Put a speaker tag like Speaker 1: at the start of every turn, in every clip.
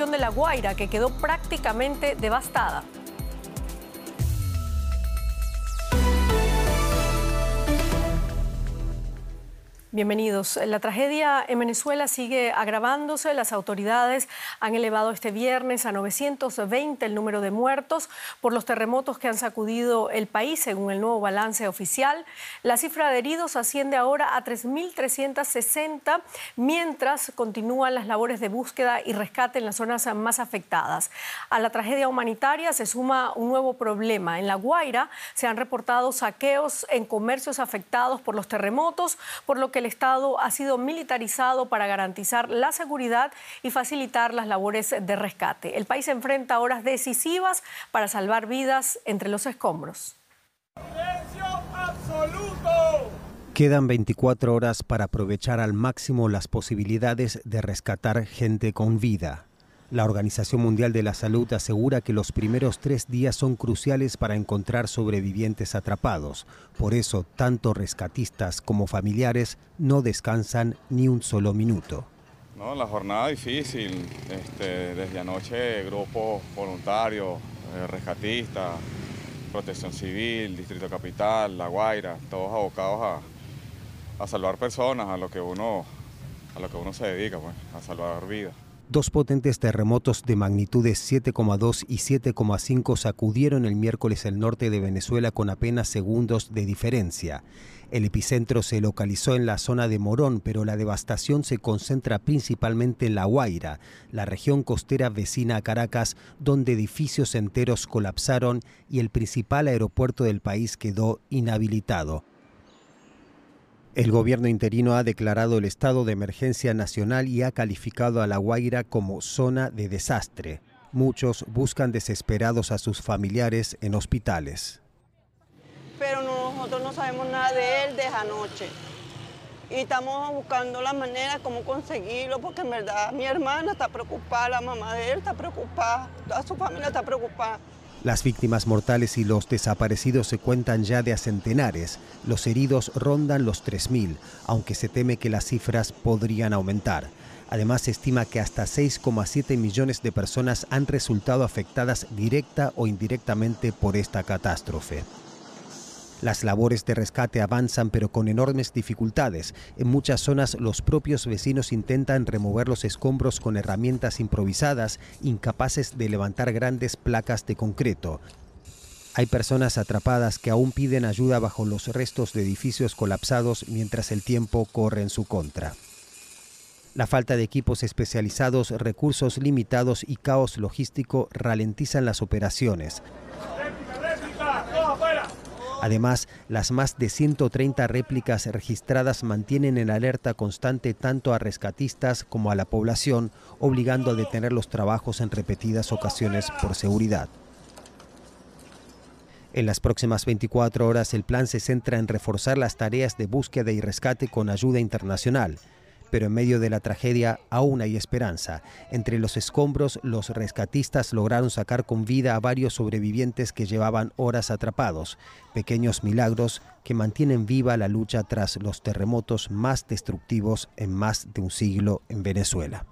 Speaker 1: región de La Guaira, que quedó prácticamente devastada. Bienvenidos. La tragedia en Venezuela sigue agravándose. Las autoridades han elevado este viernes a 920 el número de muertos por los terremotos que han sacudido el país, según el nuevo balance oficial. La cifra de heridos asciende ahora a 3.360, mientras continúan las labores de búsqueda y rescate en las zonas más afectadas. A la tragedia humanitaria se suma un nuevo problema. En La Guaira se han reportado saqueos en comercios afectados por los terremotos, por lo que el Estado ha sido militarizado para garantizar la seguridad y facilitar las labores de rescate. El país enfrenta horas decisivas para salvar vidas entre los escombros.
Speaker 2: ¡Silencio absoluto!
Speaker 3: Quedan 24 horas para aprovechar al máximo las posibilidades de rescatar gente con vida. La Organización Mundial de la Salud asegura que los primeros 3 días son cruciales para encontrar sobrevivientes atrapados. Por eso, tanto rescatistas como familiares no descansan ni un solo minuto.
Speaker 4: No, la jornada difícil. Desde anoche, grupos voluntarios, rescatistas, Protección Civil, Distrito Capital, La Guaira, todos abocados a salvar personas, a lo que uno se dedica, pues, a salvar vidas.
Speaker 3: 2 potentes terremotos de magnitudes 7,2 y 7,5 sacudieron el miércoles el norte de Venezuela con apenas segundos de diferencia. El epicentro se localizó en la zona de Morón, pero la devastación se concentra principalmente en La Guaira, la región costera vecina a Caracas, donde edificios enteros colapsaron y el principal aeropuerto del país quedó inhabilitado. El gobierno interino ha declarado el estado de emergencia nacional y ha calificado a La Guaira como zona de desastre. Muchos buscan desesperados a sus familiares en hospitales.
Speaker 5: Pero nosotros no sabemos nada de él desde anoche. Y estamos buscando la manera como conseguirlo, porque en verdad mi hermana está preocupada, la mamá de él está preocupada, toda su familia está preocupada.
Speaker 3: Las víctimas mortales y los desaparecidos se cuentan ya de a centenares. Los heridos rondan los 3.000, aunque se teme que las cifras podrían aumentar. Además, se estima que hasta 6,7 millones de personas han resultado afectadas directa o indirectamente por esta catástrofe. Las labores de rescate avanzan, pero con enormes dificultades. En muchas zonas, los propios vecinos intentan remover los escombros con herramientas improvisadas, incapaces de levantar grandes placas de concreto. Hay personas atrapadas que aún piden ayuda bajo los restos de edificios colapsados mientras el tiempo corre en su contra. La falta de equipos especializados, recursos limitados y caos logístico ralentizan las operaciones. Además, las más de 130 réplicas registradas mantienen en alerta constante tanto a rescatistas como a la población, obligando a detener los trabajos en repetidas ocasiones por seguridad. En las próximas 24 horas, el plan se centra en reforzar las tareas de búsqueda y rescate con ayuda internacional. Pero en medio de la tragedia aún hay esperanza. Entre los escombros, los rescatistas lograron sacar con vida a varios sobrevivientes que llevaban horas atrapados. Pequeños milagros que mantienen viva la lucha tras los terremotos más destructivos en más de un siglo en Venezuela.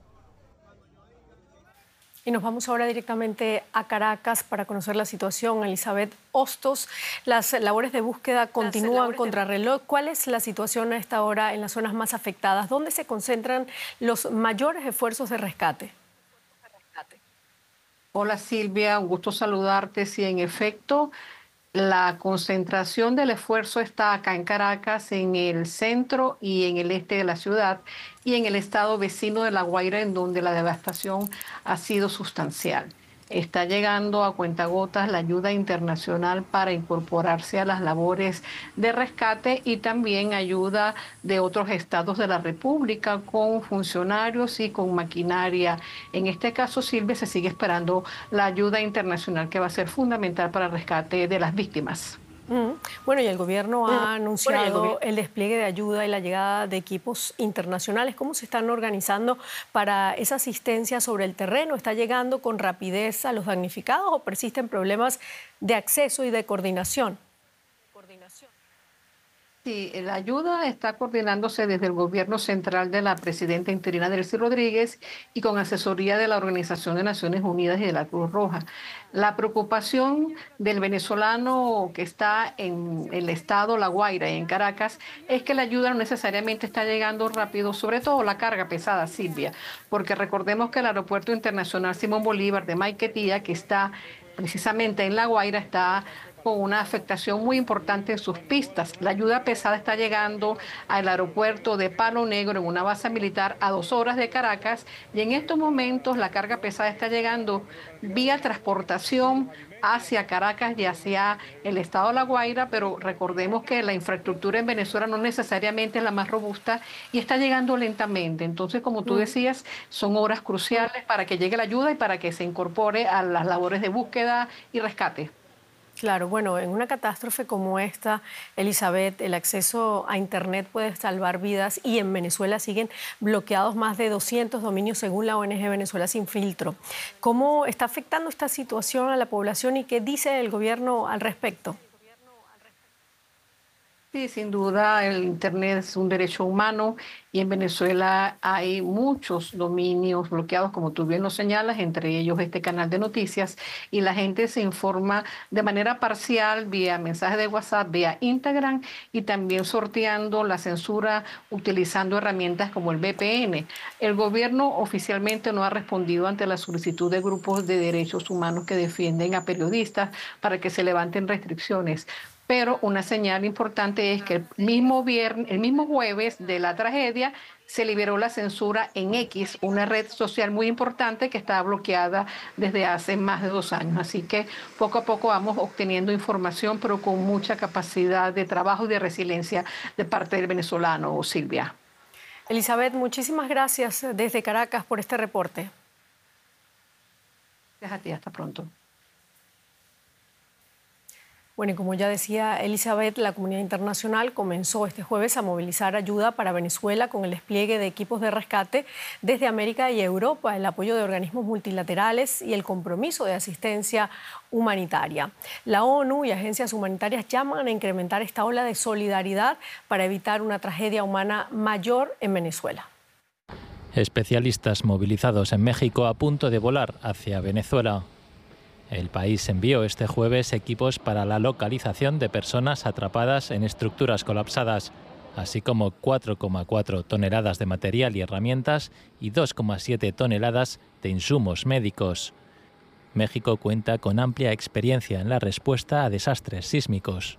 Speaker 1: Y nos vamos ahora directamente a Caracas para conocer la situación. Elizabeth Hostos, las labores de búsqueda continúan contrarreloj. ¿Cuál es la situación a esta hora en las zonas más afectadas? ¿Dónde se concentran los mayores esfuerzos de rescate?
Speaker 6: Hola Silvia, un gusto saludarte. Sí, en efecto, la concentración del esfuerzo está acá en Caracas, en el centro y en el este de la ciudad, y en el estado vecino de La Guaira, en donde la devastación ha sido sustancial. Está llegando a cuentagotas la ayuda internacional para incorporarse a las labores de rescate y también ayuda de otros estados de la República con funcionarios y con maquinaria. En este caso, Silvia, se sigue esperando la ayuda internacional que va a ser fundamental para el rescate de las víctimas.
Speaker 1: Bueno, y el gobierno ha anunciado el despliegue de ayuda y la llegada de equipos internacionales. ¿Cómo se están organizando para esa asistencia sobre el terreno? ¿Está llegando con rapidez a los damnificados o persisten problemas de acceso y de coordinación?
Speaker 6: Sí, la ayuda está coordinándose desde el gobierno central de la presidenta interina Delcy Rodríguez y con asesoría de la Organización de Naciones Unidas y de la Cruz Roja. La preocupación del venezolano que está en el estado La Guaira y en Caracas es que la ayuda no necesariamente está llegando rápido, sobre todo la carga pesada, Silvia, porque recordemos que el Aeropuerto Internacional Simón Bolívar de Maiquetía, que está precisamente en La Guaira, está con una afectación muy importante en sus pistas. La ayuda pesada está llegando al aeropuerto de Palo Negro, en una base militar a 2 horas de Caracas, y en estos momentos la carga pesada está llegando vía transportación hacia Caracas y hacia el estado de La Guaira, pero recordemos que la infraestructura en Venezuela no necesariamente es la más robusta y está llegando lentamente. Entonces, como tú decías, son horas cruciales para que llegue la ayuda y para que se incorpore a las labores de búsqueda y rescate.
Speaker 1: Claro, bueno, en una catástrofe como esta, Elizabeth, el acceso a Internet puede salvar vidas y en Venezuela siguen bloqueados más de 200 dominios según la ONG Venezuela Sin Filtro. ¿Cómo está afectando esta situación a la población y qué dice el gobierno al respecto?
Speaker 6: Sí, sin duda el Internet es un derecho humano y en Venezuela hay muchos dominios bloqueados, como tú bien lo señalas, entre ellos este canal de noticias, y la gente se informa de manera parcial vía mensajes de WhatsApp, vía Instagram y también sorteando la censura utilizando herramientas como el VPN. El gobierno oficialmente no ha respondido ante la solicitud de grupos de derechos humanos que defienden a periodistas para que se levanten restricciones. Pero una señal importante es que el mismo jueves de la tragedia se liberó la censura en X, una red social muy importante que estaba bloqueada desde hace más de 2 años. Así que poco a poco vamos obteniendo información, pero con mucha capacidad de trabajo y de resiliencia de parte del venezolano, Silvia.
Speaker 1: Elizabeth, muchísimas gracias desde Caracas por este reporte.
Speaker 6: Gracias a ti, hasta pronto.
Speaker 1: Bueno, y como ya decía Elizabeth, la comunidad internacional comenzó este jueves a movilizar ayuda para Venezuela con el despliegue de equipos de rescate desde América y Europa, el apoyo de organismos multilaterales y el compromiso de asistencia humanitaria. La ONU y agencias humanitarias llaman a incrementar esta ola de solidaridad para evitar una tragedia humana mayor en Venezuela.
Speaker 7: Especialistas movilizados en México a punto de volar hacia Venezuela. El país envió este jueves equipos para la localización de personas atrapadas en estructuras colapsadas, así como 4,4 toneladas de material y herramientas y 2,7 toneladas de insumos médicos. México cuenta con amplia experiencia en la respuesta a desastres sísmicos.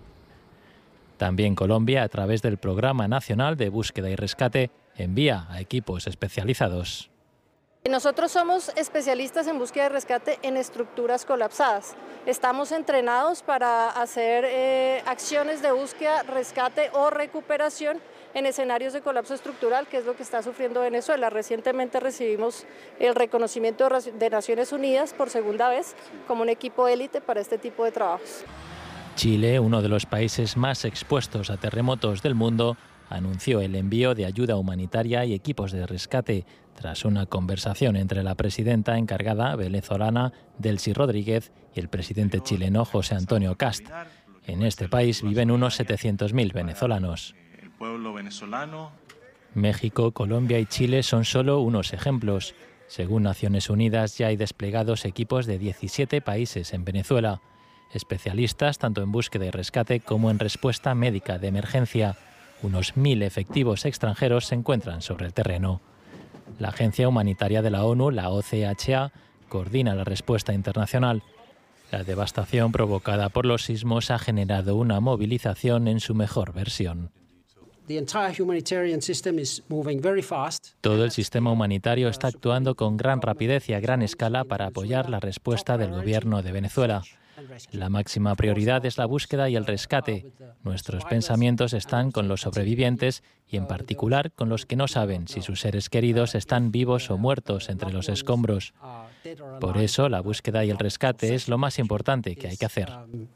Speaker 7: También Colombia, a través del Programa Nacional de Búsqueda y Rescate, envía a equipos especializados.
Speaker 8: Nosotros somos especialistas en búsqueda y rescate en estructuras colapsadas. Estamos entrenados para hacer acciones de búsqueda, rescate o recuperación en escenarios de colapso estructural, que es lo que está sufriendo Venezuela. Recientemente recibimos el reconocimiento de Naciones Unidas por segunda vez como un equipo élite para este tipo de trabajos.
Speaker 7: Chile, uno de los países más expuestos a terremotos del mundo, anunció el envío de ayuda humanitaria y equipos de rescate tras una conversación entre la presidenta encargada venezolana Delcy Rodríguez y el presidente chileno José Antonio Kast. En este país viven unos 700.000 venezolanos.
Speaker 9: El pueblo venezolano.
Speaker 7: México, Colombia y Chile son solo unos ejemplos. Según Naciones Unidas, ya hay desplegados equipos de 17 países en Venezuela, especialistas tanto en búsqueda y rescate como en respuesta médica de emergencia. Unos 1.000 efectivos extranjeros se encuentran sobre el terreno. La agencia humanitaria de la ONU, la OCHA, coordina la respuesta internacional. La devastación provocada por los sismos ha generado una movilización en su mejor versión. Todo el sistema humanitario está actuando con gran rapidez y a gran escala para apoyar la respuesta del gobierno de Venezuela. La máxima prioridad es la búsqueda y el rescate. Nuestros pensamientos están con los sobrevivientes y en particular con los que no saben si sus seres queridos están vivos o muertos entre los escombros. Por eso, la búsqueda y el rescate es lo más importante que hay que hacer.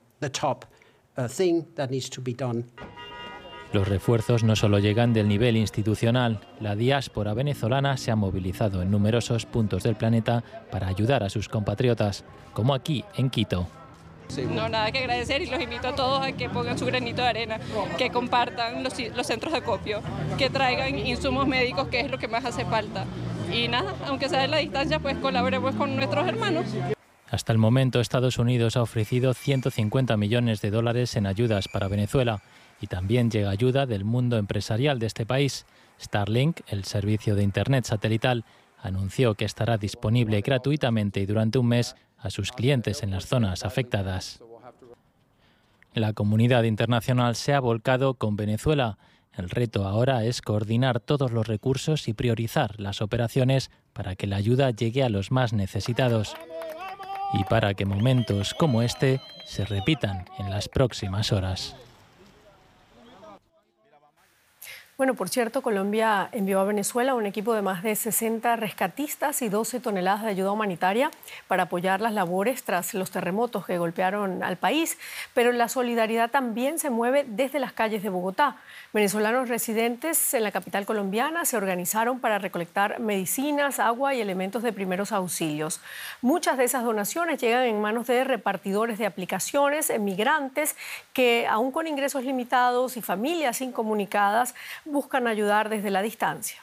Speaker 7: Los refuerzos no solo llegan del nivel institucional. La diáspora venezolana se ha movilizado en numerosos puntos del planeta para ayudar a sus compatriotas, como aquí en Quito.
Speaker 10: No, nada que agradecer y los invito a todos a que pongan su granito de arena, que compartan los centros de acopio, que traigan insumos médicos, que es lo que más hace falta. Y nada, aunque sea en la distancia, pues colaboremos con nuestros hermanos.
Speaker 7: Hasta el momento, Estados Unidos ha ofrecido 150 millones de dólares en ayudas para Venezuela y también llega ayuda del mundo empresarial de este país. Starlink, el servicio de Internet satelital, anunció que estará disponible gratuitamente y durante un mes a sus clientes en las zonas afectadas. La comunidad internacional se ha volcado con Venezuela. El reto ahora es coordinar todos los recursos y priorizar las operaciones para que la ayuda llegue a los más necesitados y para que momentos como este se repitan en las próximas horas.
Speaker 1: Bueno, por cierto, Colombia envió a Venezuela un equipo de más de 60 rescatistas y 12 toneladas de ayuda humanitaria para apoyar las labores tras los terremotos que golpearon al país. Pero la solidaridad también se mueve desde las calles de Bogotá. Venezolanos residentes en la capital colombiana se organizaron para recolectar medicinas, agua y elementos de primeros auxilios. Muchas de esas donaciones llegan en manos de repartidores de aplicaciones, migrantes que, aún con ingresos limitados y familias incomunicadas, buscan ayudar desde la distancia.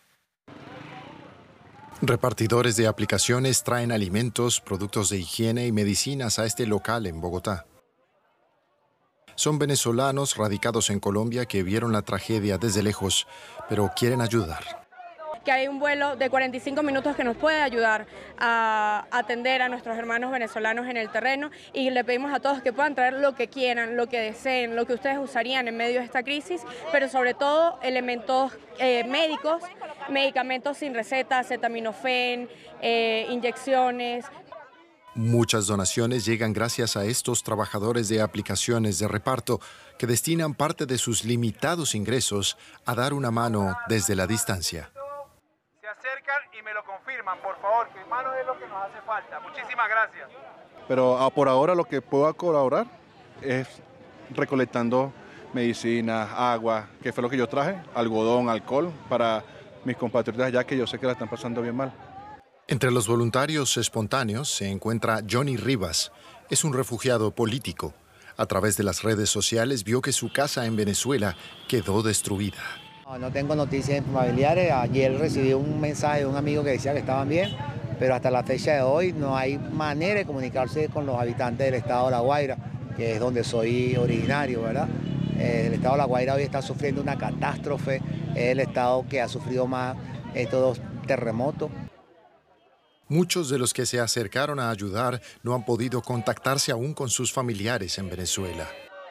Speaker 11: Repartidores de aplicaciones traen alimentos, productos de higiene y medicinas a este local en Bogotá. Son venezolanos radicados en Colombia que vieron la tragedia desde lejos, pero quieren ayudar.
Speaker 12: Que hay un vuelo de 45 minutos que nos puede ayudar a atender a nuestros hermanos venezolanos en el terreno, y le pedimos a todos que puedan traer lo que quieran, lo que deseen, lo que ustedes usarían en medio de esta crisis, pero sobre todo elementos médicos, medicamentos sin receta, acetaminofén, inyecciones.
Speaker 11: Muchas donaciones llegan gracias a estos trabajadores de aplicaciones de reparto que destinan parte de sus limitados ingresos a dar una mano desde la distancia.
Speaker 2: Y me lo confirman, por favor, que manos es lo que nos hace falta. Muchísimas gracias.
Speaker 13: Pero por ahora lo que puedo colaborar es recolectando medicinas, agua, que fue lo que yo traje, algodón, alcohol, para mis compatriotas allá que yo sé que la están pasando bien mal.
Speaker 11: Entre los voluntarios espontáneos se encuentra Johnny Rivas. Es un refugiado político. A través de las redes sociales vio que su casa en Venezuela quedó destruida.
Speaker 14: No tengo noticias familiares. Ayer recibí un mensaje de un amigo que decía que estaban bien, pero hasta la fecha de hoy no hay manera de comunicarse con los habitantes del estado de La Guaira, que es donde soy originario, ¿verdad? El estado de La Guaira hoy está sufriendo una catástrofe, es el estado que ha sufrido más estos terremotos.
Speaker 11: Muchos de los que se acercaron a ayudar no han podido contactarse aún con sus familiares en Venezuela.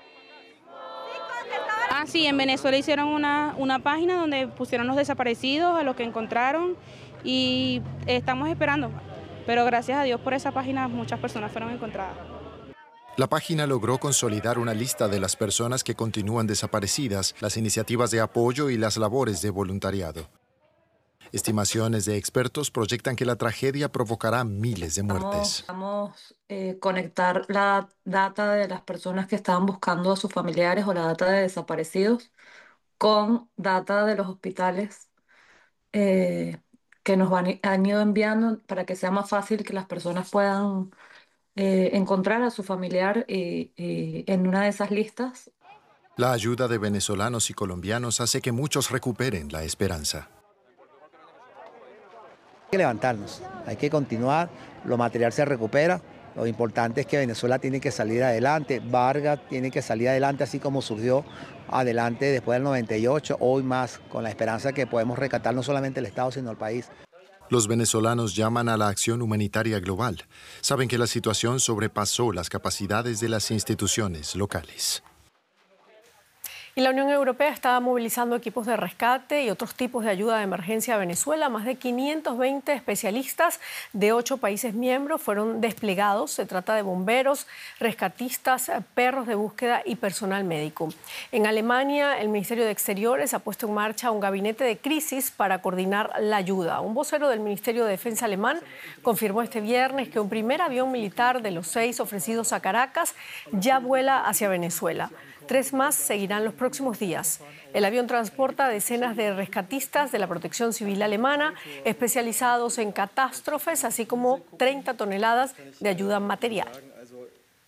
Speaker 12: Sí, en Venezuela hicieron una página donde pusieron los desaparecidos, a los que encontraron, y estamos esperando. Pero gracias a Dios por esa página muchas personas fueron encontradas.
Speaker 11: La página logró consolidar una lista de las personas que continúan desaparecidas, las iniciativas de apoyo y las labores de voluntariado. Estimaciones de expertos proyectan que la tragedia provocará miles de muertes.
Speaker 15: Vamos conectar la data de las personas que estaban buscando a sus familiares o la data de desaparecidos con data de los hospitales que nos han ido enviando para que sea más fácil que las personas puedan encontrar a su familiar en una de esas listas.
Speaker 11: La ayuda de venezolanos y colombianos hace que muchos recuperen la esperanza.
Speaker 14: Hay que levantarnos, hay que continuar, lo material se recupera, lo importante es que Venezuela tiene que salir adelante, Vargas tiene que salir adelante así como surgió adelante después del 98, hoy más, con la esperanza que podemos rescatar no solamente el Estado sino el país.
Speaker 11: Los venezolanos llaman a la acción humanitaria global. Saben que la situación sobrepasó las capacidades de las instituciones locales.
Speaker 1: Y la Unión Europea está movilizando equipos de rescate y otros tipos de ayuda de emergencia a Venezuela. Más de 520 especialistas de 8 países miembros fueron desplegados. Se trata de bomberos, rescatistas, perros de búsqueda y personal médico. En Alemania, el Ministerio de Exteriores ha puesto en marcha un gabinete de crisis para coordinar la ayuda. Un vocero del Ministerio de Defensa alemán confirmó este viernes que un primer avión militar de los 6 ofrecidos a Caracas ya vuela hacia Venezuela. 3 más seguirán los próximos días. El avión transporta decenas de rescatistas de la Protección Civil alemana especializados en catástrofes, así como 30 toneladas de ayuda material.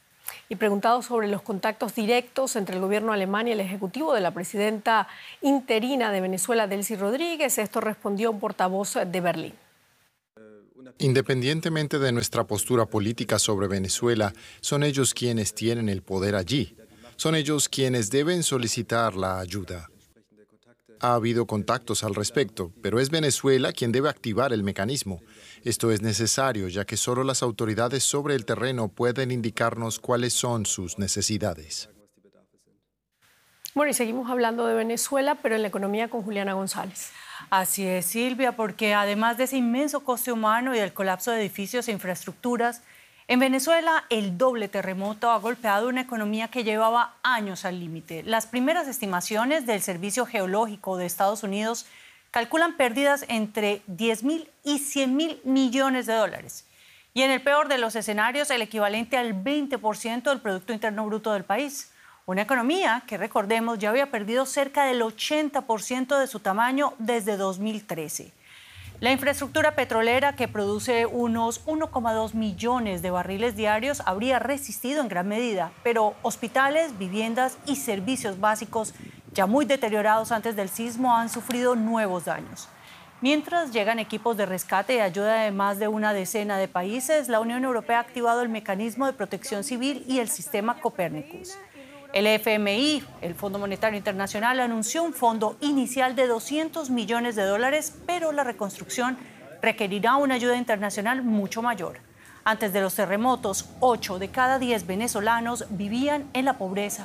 Speaker 1: Y preguntado sobre los contactos directos entre el gobierno alemán y el ejecutivo de la presidenta interina de Venezuela, Delcy Rodríguez, esto respondió un portavoz de Berlín.
Speaker 11: Independientemente de nuestra postura política sobre Venezuela, son ellos quienes tienen el poder allí. Son ellos quienes deben solicitar la ayuda. Ha habido contactos al respecto, pero es Venezuela quien debe activar el mecanismo. Esto es necesario, ya que solo las autoridades sobre el terreno pueden indicarnos cuáles son sus necesidades.
Speaker 1: Bueno, y seguimos hablando de Venezuela, pero en la economía con Juliana González.
Speaker 16: Así es, Silvia, porque además de ese inmenso coste humano y del colapso de edificios e infraestructuras, en Venezuela el doble terremoto ha golpeado una economía que llevaba años al límite. Las primeras estimaciones del Servicio Geológico de Estados Unidos calculan pérdidas entre 10.000 y 100.000 millones de dólares. Y en el peor de los escenarios, el equivalente al 20% del Producto Interno Bruto del país. Una economía que, recordemos, ya había perdido cerca del 80% de su tamaño desde 2013. La infraestructura petrolera, que produce unos 1,2 millones de barriles diarios, habría resistido en gran medida, pero hospitales, viviendas y servicios básicos, ya muy deteriorados antes del sismo, han sufrido nuevos daños. Mientras llegan equipos de rescate y ayuda de más de una decena de países, la Unión Europea ha activado el mecanismo de protección civil y el sistema Copernicus. El FMI, el Fondo Monetario Internacional, anunció un fondo inicial de 200 millones de dólares, pero la reconstrucción requerirá una ayuda internacional mucho mayor. Antes de los terremotos, 8 de cada 10 venezolanos vivían en la pobreza.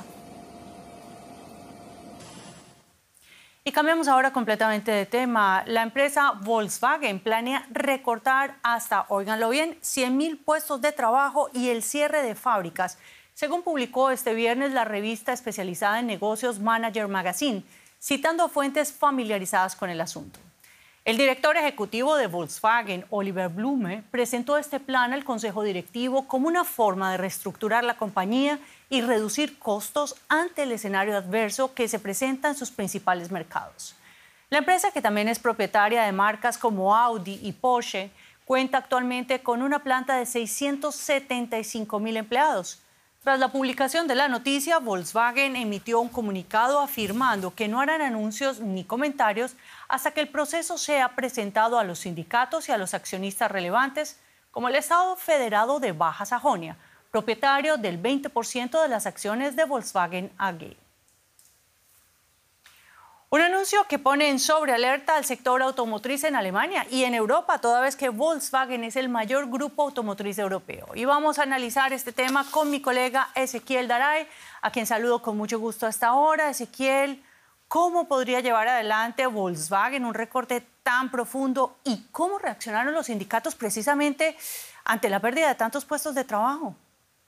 Speaker 16: Y cambiamos ahora completamente de tema. La empresa Volkswagen planea recortar hasta, óiganlo bien, 100.000 puestos de trabajo y el cierre de fábricas, según publicó este viernes la revista especializada en negocios Manager Magazine, citando a fuentes familiarizadas con el asunto. El director ejecutivo de Volkswagen, Oliver Blume, presentó este plan al Consejo Directivo como una forma de reestructurar la compañía y reducir costos ante el escenario adverso que se presenta en sus principales mercados. La empresa, que también es propietaria de marcas como Audi y Porsche, cuenta actualmente con una planta de 675.000 empleados. Tras la publicación de la noticia, Volkswagen emitió un comunicado afirmando que no harán anuncios ni comentarios hasta que el proceso sea presentado a los sindicatos y a los accionistas relevantes, como el Estado Federado de Baja Sajonia, propietario del 20% de las acciones de Volkswagen AG. Un anuncio que pone en sobrealerta al sector automotriz en Alemania y en Europa, toda vez que Volkswagen es el mayor grupo automotriz europeo. Y vamos a analizar este tema con mi colega Ezequiel Daray, a quien saludo con mucho gusto hasta ahora. Ezequiel, ¿cómo podría llevar adelante Volkswagen un recorte tan profundo y cómo reaccionaron los sindicatos precisamente ante la pérdida de tantos puestos de trabajo?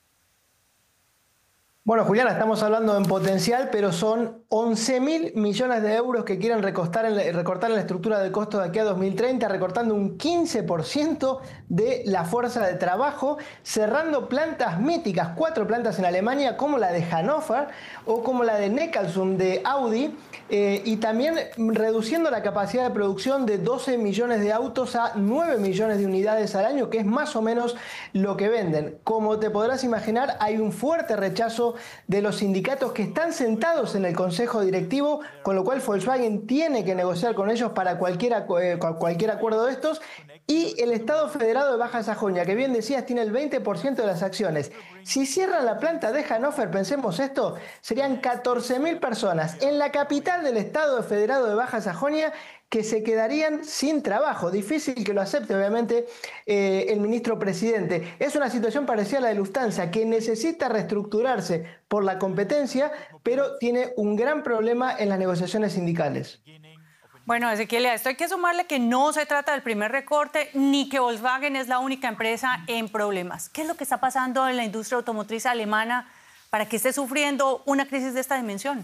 Speaker 17: Bueno, Juliana, estamos hablando en potencial, pero son 11.000 millones de euros que quieren recortar en la estructura de costos de aquí a 2030, recortando un 15% de la fuerza de trabajo, cerrando plantas míticas, 4 plantas en Alemania, como la de Hannover o como la de Neckarsulm de Audi, y también reduciendo la capacidad de producción de 12 millones de autos a 9 millones de unidades al año, que es más o menos lo que venden. Como te podrás imaginar, hay un fuerte rechazo de los sindicatos que están sentados en el Consejo Directivo, con lo cual Volkswagen tiene que negociar con ellos para cualquier acuerdo de estos, y el Estado Federado de Baja Sajonia, que bien decías tiene el 20% de las acciones. Si cierran la planta de Hannover, pensemos esto, serían 14.000 personas en la capital del Estado Federado de Baja Sajonia que se quedarían sin trabajo. Difícil que lo acepte, obviamente, el ministro presidente. Es una situación parecida a la de Lufthansa, que necesita reestructurarse por la competencia, pero tiene un gran problema en las negociaciones sindicales.
Speaker 16: Bueno, Ezequiel, a esto hay que sumarle que no se trata del primer recorte, ni que Volkswagen es la única empresa en problemas. ¿Qué es lo que está pasando en la industria automotriz alemana para que esté sufriendo una crisis de esta dimensión?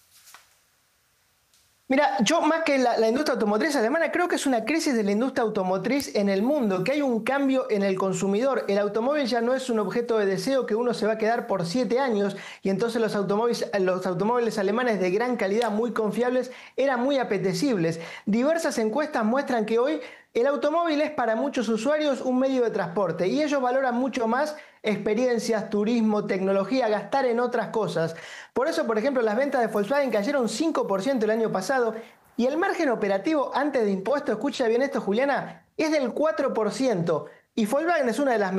Speaker 17: Mira, yo más que la industria automotriz alemana, creo que es una crisis de la industria automotriz en el mundo, que hay un cambio en el consumidor. El automóvil ya no es un objeto de deseo que uno se va a quedar por 7 años y entonces los automóviles alemanes de gran calidad, muy confiables, eran muy apetecibles. Diversas encuestas muestran que hoy El automóvil es para muchos usuarios un medio de transporte y ellos valoran mucho más experiencias, turismo, tecnología, gastar en otras cosas. Por eso, por ejemplo, las ventas de Volkswagen cayeron 5% el año pasado y el margen operativo antes de impuestos, escucha bien esto, Juliana, es del 4%. Y Volkswagen es una de las